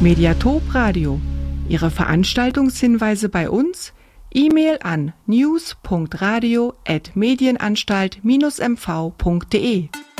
Mediatop Radio. Ihre Veranstaltungshinweise bei uns? E-Mail an news.radio@medienanstalt-mv.de